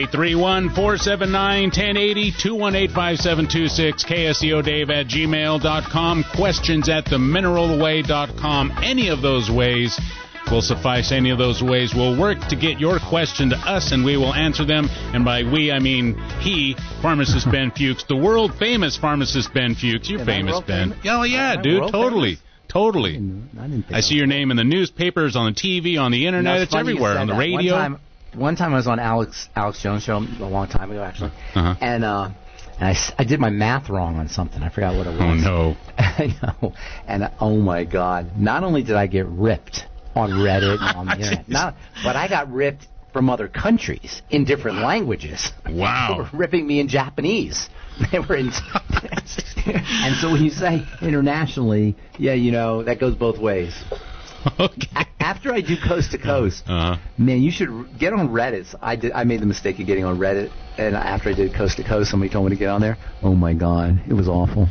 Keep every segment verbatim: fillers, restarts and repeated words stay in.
eight three one, four seven nine, one zero eight zero, two one eight, five seven two six, K S E O Dave at gmail dot com, questions at the mineral way dot com. Any of those ways will suffice. Any of those ways will work to get your question to us, and we will answer them. And by we, I mean he, Pharmacist Ben Fuchs, the world-famous Pharmacist Ben Fuchs. You're famous, Ben. Famous? Oh, yeah, dude, totally. Famous? Totally. I didn't, I didn't think I see your name in the newspapers, on the T V, on the internet. No, it's everywhere, on the radio. One time, one time I was on Alex Alex Jones' show a long time ago, actually, uh-huh. and uh, and I, I did my math wrong on something. I forgot what it was. Oh, no. I know. And, uh, oh, my God. Not only did I get ripped on Reddit and on the internet, not, but I got ripped from other countries in different languages. Wow. They were ripping me in Japanese. They were in... And so when you say internationally, yeah, you know, that goes both ways. Okay. A- after I do Coast to Coast, uh-huh. man, you should r- get on Reddit. I did. I made the mistake of getting on Reddit, and after I did Coast to Coast, somebody told me to get on there. Oh, my God. It was awful.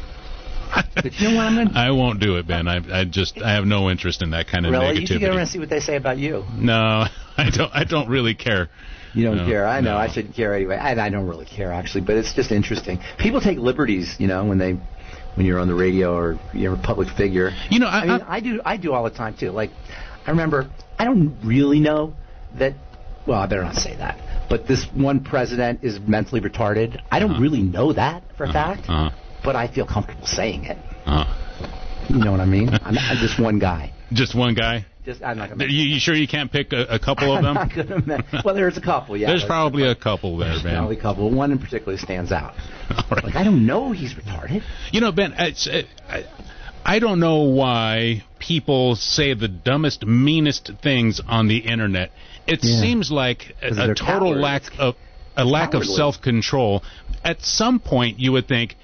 But you know what I'm going to... I won't do it, Ben. I, I just I have no interest in that kind of really? negativity. You should get over and see what they say about you. No, I don't. I don't really care. You don't no, care. I know. No. I shouldn't care anyway. I, I don't really care, actually, but it's just interesting. People take liberties, you know, when they, when you're on the radio or you're a public figure. You know, I, I mean, I, I do. I do all the time too. Like, I remember. I don't really know that. Well, I better not say that. But this one president is mentally retarded. I don't uh-huh. really know that for a uh-huh. fact, uh-huh. but I feel comfortable saying it. uh-huh. You know what I mean? I'm, I'm just one guy. Just one guy? Just, I'm not gonna you, you sure you can't pick a, a couple of them? I'm not gonna well, there's a couple, yeah. There's probably a couple there, Ben. Probably a couple. One in particular stands out. All right. Like, I don't know he's retarded. You know, Ben, it's, it, I, I don't know why people say the dumbest, meanest things on the internet. It Yeah. seems like a, a total cowards. lack of a lack Cowardly. of self-control. At some point, you would think,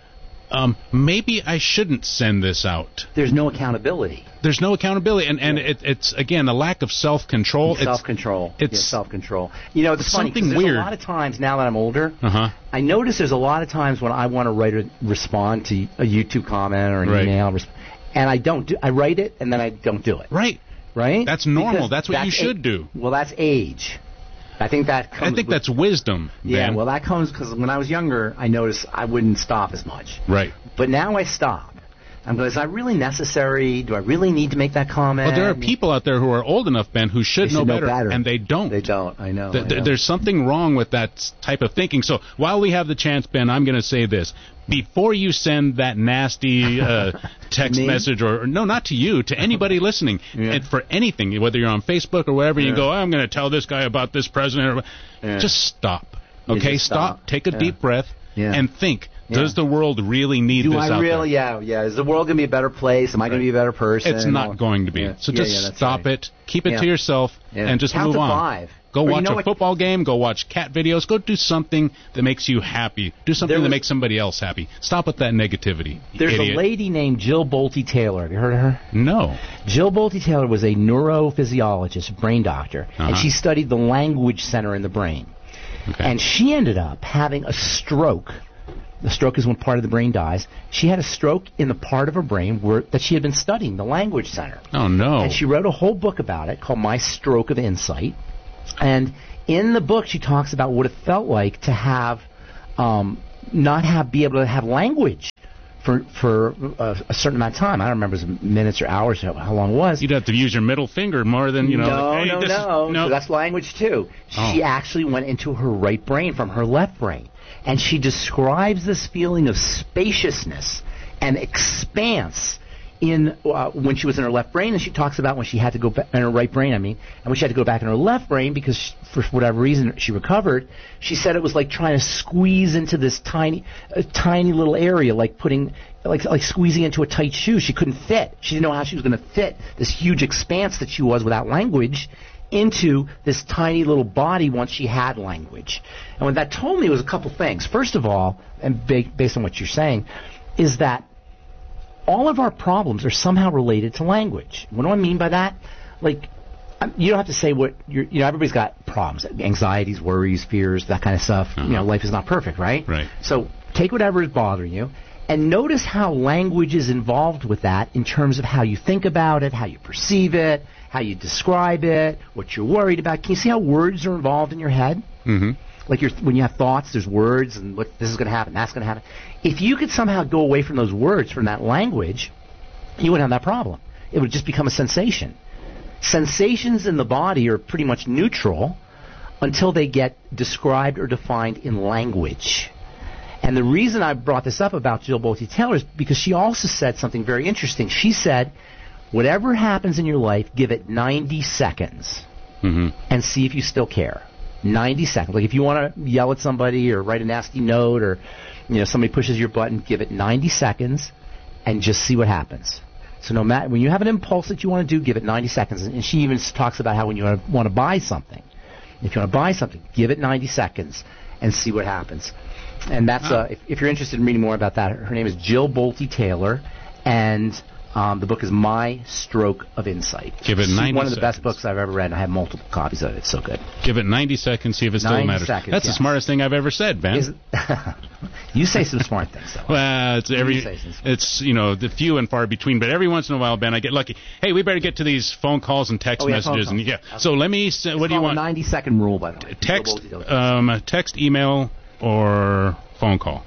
um, maybe I shouldn't send this out. There's no accountability. There's no accountability, and, and it, it's, again, a lack of self-control. Self-control. It's, yeah, self-control. You know, it's funny, 'cause something there's weird. a lot of times, now that I'm older, uh-huh. I notice there's a lot of times when I want to write a, respond to a YouTube comment or an Right. email, resp- and I don't do, I write it, and then I don't do it. Right. Right? That's normal. Because That's what you should a- do. Well, that's age. I think that comes I think with, that's wisdom, Yeah, Ben. well, that comes because when I was younger, I noticed I wouldn't stop as much. Right. But now I stop. I'm going, is that really necessary? Do I really need to make that comment? Well, there are people out there who are old enough, Ben, who should, They should know, know better, better. and they don't. They don't. I know. Th- I know. There's something wrong with that s- type of thinking. So while we have the chance, Ben, I'm going to say this. Before you send that nasty uh, text Me? message, or, or no, not to you, to anybody listening, Yeah. and for anything, whether you're on Facebook or wherever, you Yeah. go, oh, I'm going to tell this guy about this president. Or, Yeah. Just stop. You Okay, just stop. stop. Take a Yeah. deep breath Yeah. and think. Yeah. Does the world really need Do this I out really? there? Yeah, yeah. Is the world going to be a better place? Am I going to be a better person? It's not All- going to be. Yeah. So Yeah, just yeah, that's stop right. it. Keep it Yeah. to yourself Yeah. and just Count move to on. five. Go Or you watch know a what- football game. Go watch cat videos. Go do something that makes you happy. Do something There that was- makes somebody else happy. Stop with that negativity. you There's idiot. a lady named Jill Bolte Taylor. Have you heard of her? No. Jill Bolte Taylor was a neurophysiologist, brain doctor, Uh-huh. and she studied the language center in the brain. Okay. And she ended up having a stroke. The stroke is when part of the brain dies. She had a stroke in the part of her brain where that she had been studying, the language center. Oh, no. And she wrote a whole book about it called My Stroke of Insight. And in the book, she talks about what it felt like to have, um, not have, be able to have language for for a, a certain amount of time. I don't remember if it was minutes or hours, or how long it was. You'd have to use your middle finger more than, you know. no, like, hey, no, this is- no, no. So that's language too. Oh. She actually went into her right brain from her left brain, and she describes this feeling of spaciousness and expanse in uh, when she was in her left brain, and she talks about when she had to go back in her right brain. I mean, and when she had to go back in her left brain because she, for whatever reason she recovered. She said it was like trying to squeeze into this tiny, uh, tiny little area, like putting, like like squeezing into a tight shoe. She couldn't fit. She didn't know how she was going to fit this huge expanse that she was without language into this tiny little body once she had language. And what that told me was a couple things. First of all, and ba- based on what you're saying, is that all of our problems are somehow related to language. What do I mean by that? Like, um, you don't have to say what you're, you know, everybody's got problems, anxieties, worries, fears, that kind of stuff. Uh-huh. You know, life is not perfect, right? Right. So take whatever is bothering you and notice how language is involved with that in terms of how you think about it, how you perceive it, how you describe it, what you're worried about. Can you see how words are involved in your head? Mm-hmm. like you're, when you have thoughts, there's words, and what this is going to happen, that's going to happen. If you could somehow go away from those words, from that language, you wouldn't have that problem. It would just become a sensation. Sensations in the body are pretty much neutral until they get described or defined in language. And the reason I brought this up about Jill Bolte Taylor is because she also said something very interesting. She said, whatever happens in your life, give it ninety seconds mm-hmm. and see if you still care. ninety seconds. Like if you want to yell at somebody or write a nasty note, or you know somebody pushes your button, give it ninety seconds and just see what happens. So no matter, when you have an impulse that you want to do, give it ninety seconds. And she even talks about how when you want to buy something, if you want to buy something, give it ninety seconds and see what happens. And that's uh, if, if you're interested in reading more about that, her name is Jill Bolte Taylor, and um, the book is My Stroke of Insight. Give it ninety seconds. One of the best books I've ever read, and I have multiple copies of it. It's so good. Give it ninety seconds, see if it still matters. Seconds, that's yes. the smartest thing I've ever said, Ben. Is, you say some smart things, though. Well, it's every, it's you know the few and far between, but every once in a while, Ben, I get lucky. Hey, we better get to these phone calls and text oh, yeah, messages, and yeah. Okay. So let me. Say, it's what do you want? ninety second rule, by the way. Text, um, text, email, or phone call.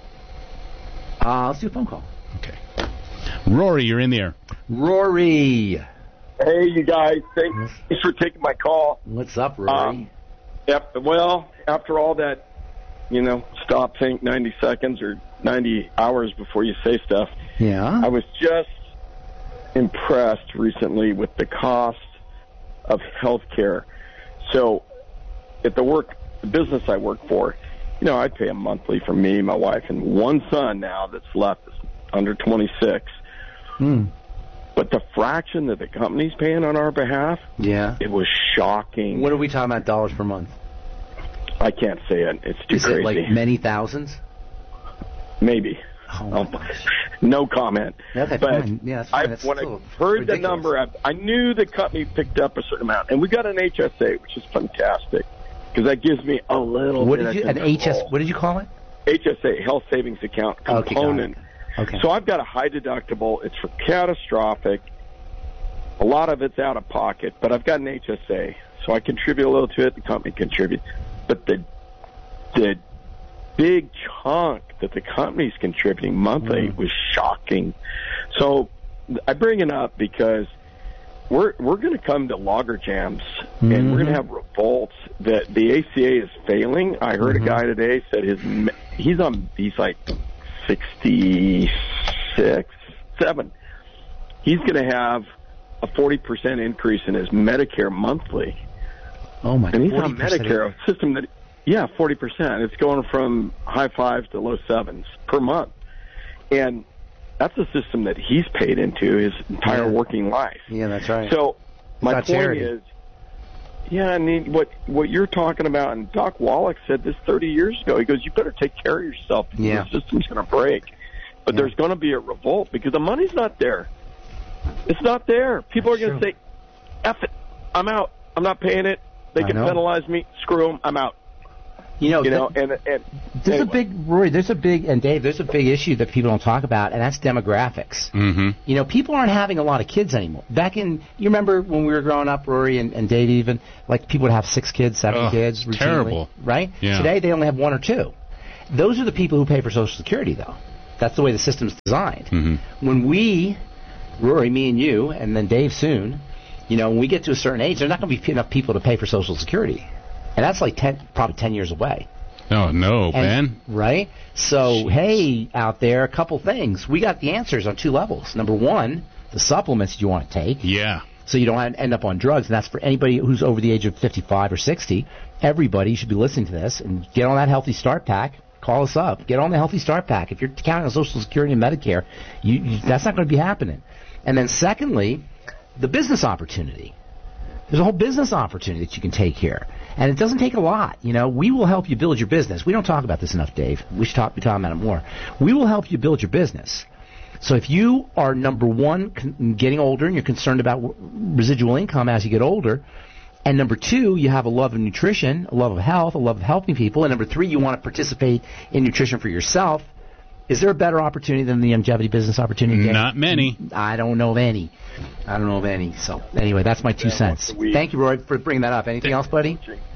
Uh, let's do a phone call. Okay. Rory, you're in the air. Rory. Hey, you guys. Thanks for taking my call. What's up, Rory? Um, yep. Well, after all that, you know, stop, think ninety seconds or ninety hours before you say stuff. Yeah. I was just impressed recently with the cost of health care. So at the work, the business I work for, you know, I pay a monthly for me, my wife, and one son now that's left is under twenty-six. Hmm. But the fraction that the company's paying on our behalf, yeah, it was shocking. What are we talking about dollars per month? I can't say it. It's too is crazy. Is it like many thousands? Maybe. Oh, my gosh. No comment. Okay, but fine. Yeah, that's fine. I, that's when I heard ridiculous. the number, I, I knew the company picked up a certain amount. And we got an H S A, which is fantastic, because that gives me a little what bit did you, of an control. H S, what did you call it? H S A, Health Savings Account component. Okay, okay. So I've got a high deductible. It's for catastrophic. A lot of it's out of pocket, but I've got an H S A. So I contribute a little to it. The company contributes. But the the big chunk that the company's contributing monthly mm. was shocking. So I bring it up because we're we're going to come to logger jams, mm-hmm. and we're going to have revolts that the A C A is failing. I heard mm-hmm. a guy today said his he's on he's like sixty-six, seven. He's going to have a forty percent increase in his Medicare monthly. Oh my! And he's on Medicare, a system that yeah, forty percent. It's going from high fives to low sevens per month, and that's a system that he's paid into his entire yeah. working life. Yeah, that's right. So my point charity. is, yeah, I mean, what what you're talking about, and Doc Wallach said this thirty years ago. He goes, you better take care of yourself because yeah. the system's going to break. But yeah. there's going to be a revolt because the money's not there. It's not there. People that's are going to say, F it, I'm out. I'm not paying it. They I can know. penalize me. Screw them. I'm out. You know, you know, th- and, and there's anyway. a big, Rory, there's a big, and Dave, there's a big issue that people don't talk about, and that's demographics. Mm-hmm. You know, people aren't having a lot of kids anymore. Back in, you remember when we were growing up, Rory and, and Dave even, like people would have six kids, seven oh, kids routinely, terrible. Right? Yeah. Today they only have one or two. Those are the people who pay for Social Security, though. That's the way the system's designed. Mm-hmm. When we, Rory, me and you, and then Dave soon, you know, when we get to a certain age, there's not going to be enough people to pay for Social Security. And that's like ten, probably ten years away. Oh, no, and, Ben. Right? So, Jeez. Hey, out there, a couple things. We got the answers on two levels. Number one, the supplements you want to take. Yeah. So you don't end up on drugs, and that's for anybody who's over the age of fifty-five or sixty. Everybody should be listening to this and get on that Healthy Start Pack. Call us up. Get on the Healthy Start Pack. If you're counting on Social Security and Medicare, you, you, that's not going to be happening. And then secondly, the business opportunity. There's a whole business opportunity that you can take here. And it doesn't take a lot. You know, we will help you build your business. We don't talk about this enough, Dave. We should talk, be talking about it more. We will help you build your business. So if you are, number one, con- getting older and you're concerned about w- residual income as you get older, and number two, you have a love of nutrition, a love of health, a love of helping people, and number three, you want to participate in nutrition for yourself, is there a better opportunity than the longevity business opportunity? Dave? Not many. I don't know of any. I don't know of any. So anyway, that's my two cents. Thank you, Roy, for bringing that up. Anything else, buddy?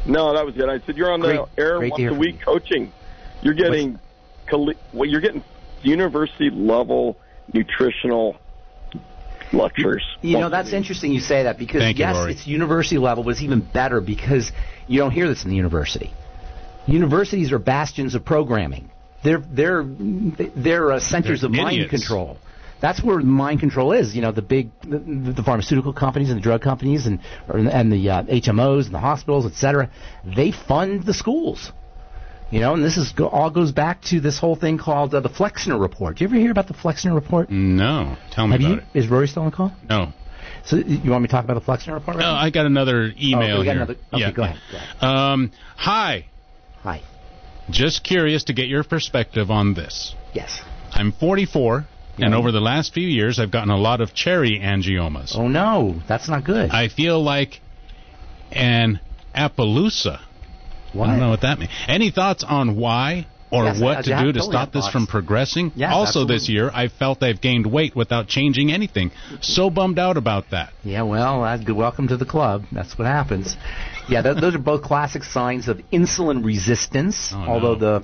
No, that was good. I said you're on the Great- air great to once hear a from week you. coaching. You're getting, colli- well, you're getting university level nutritional lectures. You know, once a that's week. interesting you say that because, Thank you, yes, Rory. it's university level, but it's even better because you don't hear this in the university. Universities are bastions of programming. They're they're they're uh, centers They're of mind idiots. control. That's where mind control is. You know, the big the, the pharmaceutical companies and the drug companies and or, and the uh, H M Os and the hospitals, et cetera. They fund the schools. You know, and this is go, all goes back to this whole thing called uh, the Flexner Report. Do you ever hear about the Flexner Report? No. Tell me Have about you? it. Is Rory still on the call? No. So you want me to talk about the Flexner Report? Right No, now? I got another email Oh, we got here. another- okay, yeah. go ahead, go ahead. Um, hi. Hi. Just curious to get your perspective on this. Yes. I'm forty-four, and Yeah. over the last few years, I've gotten a lot of cherry angiomas. Oh no, that's not good. I feel like an Appaloosa. What? I don't know what that means. Any thoughts on why or Yes, what I- to I do to totally stop have this thoughts. from progressing? Yes, also this absolutely. year, I felt I've gained weight without changing anything. So bummed out about that. Yeah, well, that's good. Welcome to the club. That's what happens. Yeah, th- those are both classic signs of insulin resistance. Oh, no. Although the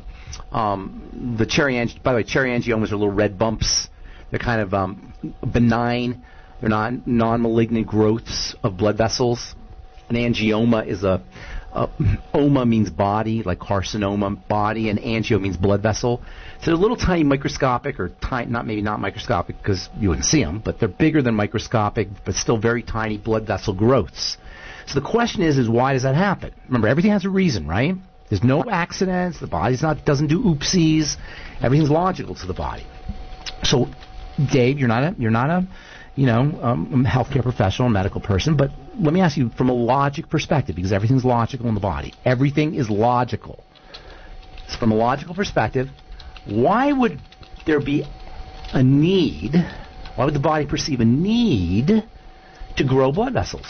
um, the cherry ang- by the way, cherry angiomas are little red bumps. They're kind of um, benign. They're not non-malignant growths of blood vessels. An angioma is a Uh, oma means body, like carcinoma, body, and angio means blood vessel. So they're little tiny microscopic, or tiny, not maybe not microscopic because you wouldn't see them, but they're bigger than microscopic, but still very tiny blood vessel growths. So the question is, is why does that happen? Remember, everything has a reason, right? There's no accidents. The body's not doesn't do oopsies. Everything's logical to the body. So, Dave, you're not a you're not a you know um, a healthcare professional, medical person, but let me ask you from a logic perspective, because everything's logical in the body. Everything is logical. So from a logical perspective, why would there be a need? Why would the body perceive a need to grow blood vessels?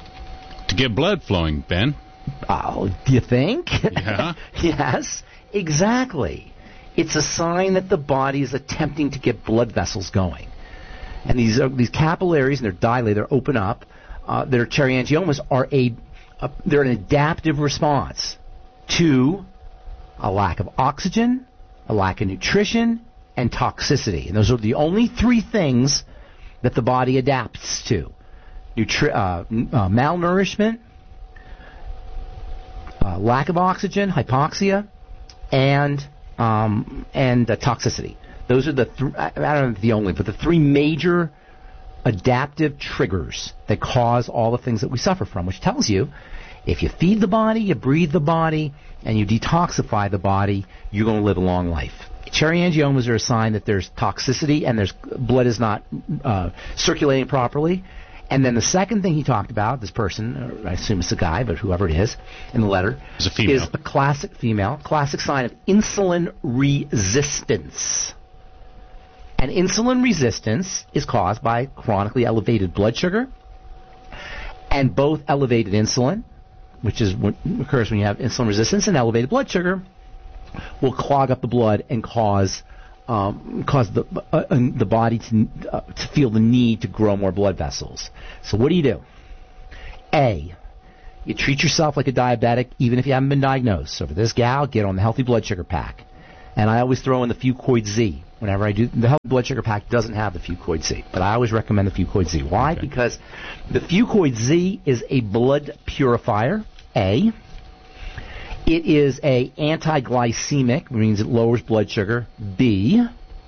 To get blood flowing, Ben. Oh, do you think? Yeah. Yes, exactly. It's a sign that the body is attempting to get blood vessels going. And these are, these capillaries, and they're dilated, they're open up. Uh, their cherry angiomas are a, a they're an adaptive response to a lack of oxygen, a lack of nutrition, and toxicity. And those are the only three things that the body adapts to: Nutri- uh, m- uh, malnourishment, uh, lack of oxygen, hypoxia, and um, and uh, toxicity. Those are the th- I I don't know if the only, but the three major adaptive triggers that cause all the things that we suffer from, which tells you if you feed the body, you breathe the body, and you detoxify the body, you're going to live a long life. Cherry angiomas are a sign that there's toxicity and there's blood is not uh, circulating properly. And then the second thing he talked about, this person, or I assume it's a guy, but whoever it is in the letter, It's a female. is a classic female, classic sign of insulin resistance. And insulin resistance is caused by chronically elevated blood sugar, and both elevated insulin, which is what occurs when you have insulin resistance, and elevated blood sugar will clog up the blood and cause um, cause the uh, uh, the body to uh, to feel the need to grow more blood vessels. So what do you do? A, you treat yourself like a diabetic, even if you haven't been diagnosed. So for this gal, get on the healthy blood sugar pack, and I always throw in the Fucoid Z. Whenever I do, the healthy blood sugar pack doesn't have the Fucoid Z, but I always recommend the Fucoid Z. Why? Okay. Because the Fucoid Z is a blood purifier, A. It is a anti-glycemic, which means it lowers blood sugar, B.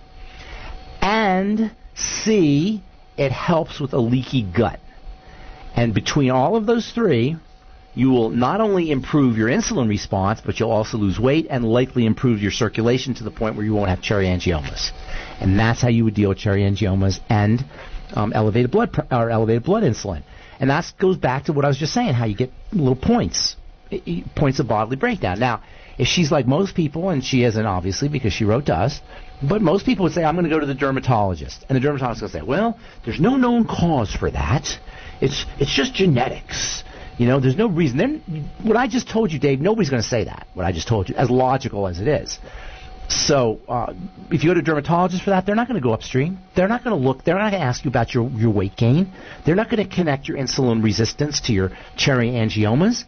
And C, it helps with a leaky gut. And between all of those three, you will not only improve your insulin response, but you'll also lose weight and likely improve your circulation to the point where you won't have cherry angiomas. And that's how you would deal with cherry angiomas and um, elevated blood pr- or elevated blood insulin. And that goes back to what I was just saying, how you get little points, i- i- points of bodily breakdown. Now, if she's like most people, and she isn't obviously because she wrote to us, but most people would say, I'm going to go to the dermatologist. And the dermatologist will say, well, there's no known cause for that. It's it's just genetics. You know, there's no reason. Then what I just told you, Dave, nobody's going to say that, what I just told you, as logical as it is. So uh, if you go to a dermatologist for that, they're not going to go upstream. They're not going to look. They're not going to ask you about your, your weight gain. They're not going to connect your insulin resistance to your cherry angiomas.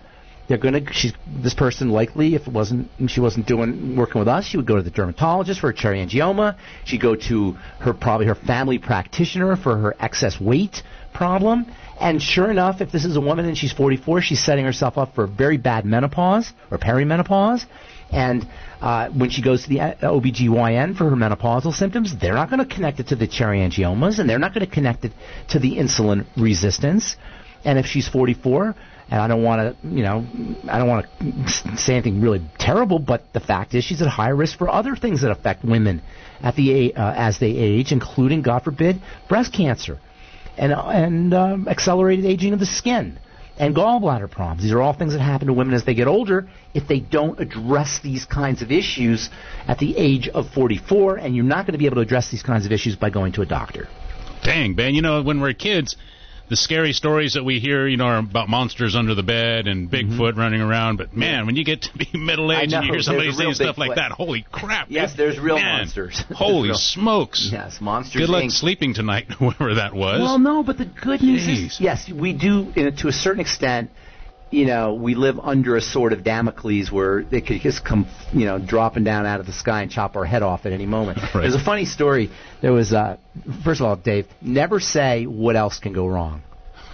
they're going to. She's this person likely, if it wasn't she wasn't doing working with us, she would go to the dermatologist for a cheryangioma. She'd go to her probably her family practitioner for her excess weight problem. And sure enough, if this is a woman and she's forty-four, she's setting herself up for very bad menopause or perimenopause. And uh, when she goes to the O B G Y N for her menopausal symptoms, they're not going to connect it to the cherangiomas, and they're not going to connect it to the insulin resistance. And if she's forty-four, and I don't want to, you know, I don't want to say anything really terrible, but the fact is she's at higher risk for other things that affect women at the uh, as they age, including, God forbid, breast cancer and and um, accelerated aging of the skin. And gallbladder problems. These are all things that happen to women as they get older if they don't address these kinds of issues at the age of forty-four, and you're not going to be able to address these kinds of issues by going to a doctor. Dang, Ben, you know, when we're kids, the scary stories that we hear, you know, are about monsters under the bed and Bigfoot mm-hmm. running around. But, man, when you get to be middle-aged and you hear somebody saying stuff like that, holy crap. Yes, there's real man, monsters. Holy real. smokes. Yes, monsters. Good luck Incorporated. sleeping tonight, whoever that was. Well, no, but the good news Jeez. is, yes, we do, you know, to a certain extent, you know, we live under a sword of Damocles where they could just come, you know, dropping down out of the sky and chop our head off at any moment. Right. There's a funny story. There was, uh, first of all, Dave, never say what else can go wrong.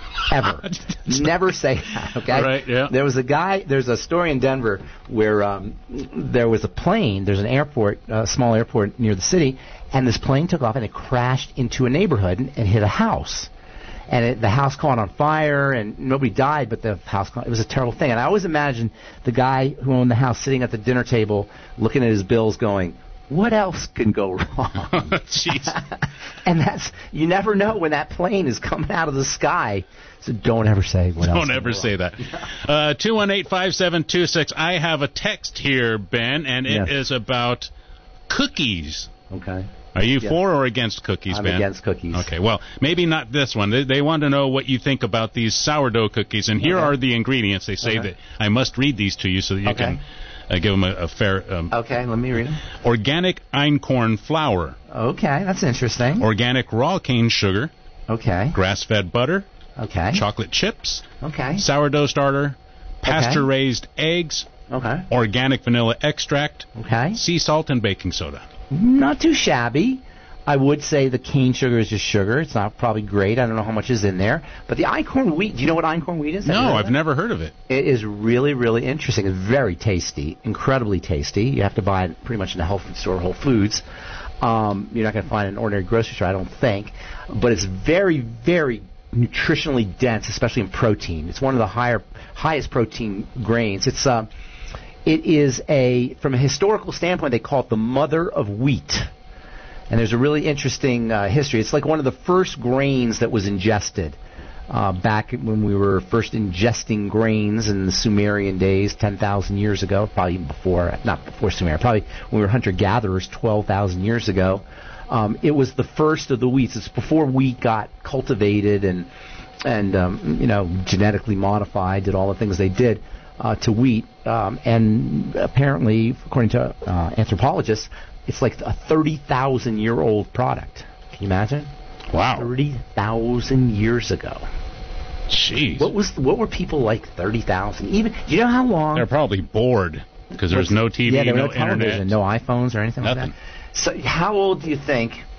Ever. Never say that, okay? Right, yeah. There was a guy, there's a story in Denver where um, there was a plane, there's an airport, a small airport near the city, and this plane took off and it crashed into a neighborhood and, and hit a house. And it, the house caught on fire, and nobody died, but the house caught, it was a terrible thing. And I always imagine the guy who owned the house sitting at the dinner table looking at his bills going, what else can go wrong? Jeez. And that's, you never know when that plane is coming out of the sky. So don't ever say what else. Don't ever say that. Uh, two one eight, five seven two six. I have a text here, Ben, and it yes. is about cookies. Okay. Are you yes. for or against cookies, I'm Ben? against cookies. Okay, well, maybe not this one. They, they want to know what you think about these sourdough cookies, and here okay. are the ingredients. They say okay. that I must read these to you so that you okay. can uh, give them a, a fair... Um, okay, let me read them. Organic einkorn flour. Okay, that's interesting. Organic raw cane sugar. Okay. Grass-fed butter. Okay. Chocolate chips. Okay. Sourdough starter. Pasture-raised okay. eggs. Okay. Organic vanilla extract. Okay. Sea salt and baking soda. Not too shabby. I would say the cane sugar is just sugar. It's not probably great. I don't know how much is in there. But the einkorn wheat, do you know what einkorn wheat is? No, I've never heard of it. It is really, really interesting. It's very tasty, incredibly tasty. You have to buy it pretty much in the health food store, Whole Foods. Um, you're not going to find it in an ordinary grocery store, I don't think. But it's very, very nutritionally dense, especially in protein. It's one of the higher, highest protein grains. It's uh, it is a, from a historical standpoint, they call it the mother of wheat. And there's a really interesting uh, history. It's like one of the first grains that was ingested uh, back when we were first ingesting grains in the Sumerian days, ten thousand years ago, probably even before, not before Sumeria, probably when we were hunter-gatherers twelve thousand years ago. Um, it was the first of the wheats. It's before wheat got cultivated and, and um, you know, genetically modified, did all the things they did uh, to wheat. Um, and apparently, according to uh, anthropologists, it's like a thirty thousand year old product. Can you imagine? Wow. thirty thousand years ago. Jeez. What was what were people like thirty thousand? Even do you know how long? They're probably bored because there's no T V, yeah, there no was no television, internet. no iPhones or anything Nothing. like that. So how old do you think